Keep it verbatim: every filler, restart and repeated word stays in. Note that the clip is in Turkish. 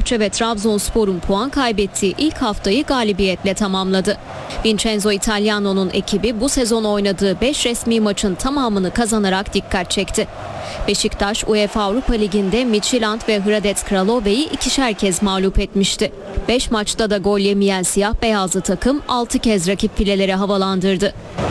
Fenerbahçe ve Trabzonspor'un puan kaybettiği ilk haftayı galibiyetle tamamladı. Vincenzo Italiano'nun ekibi bu sezon oynadığı beş resmi maçın tamamını kazanarak dikkat çekti. Beşiktaş, UEFA Avrupa Ligi'nde Midtjylland ve Hradec Kralove'yi ikişer kez mağlup etmişti. beş maçta da gol yemeyen siyah beyazlı takım altı kez rakip fileleri havalandırdı.